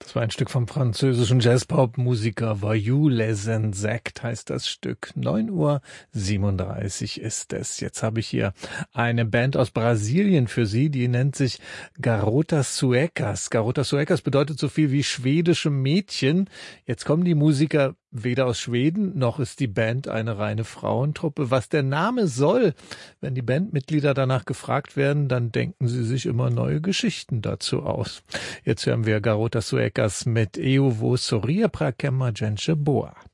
Das war ein Stück vom französischen Jazz-Pop-Musiker Voyou Les Insectes heißt das Stück. 9:37 Uhr ist es. Jetzt habe ich hier eine Band aus Brasilien für Sie, die nennt sich Garotas Suecas. Garotas Suecas bedeutet so viel wie schwedische Mädchen. Jetzt kommen die Musiker weder aus Schweden, noch ist die Band eine reine Frauentruppe. Was der Name soll, wenn die Bandmitglieder danach gefragt werden, dann denken sie sich immer neue Geschichten dazu aus. Jetzt hören wir Garotas Suecas mit Eu vou sorrir pra que a gente boa.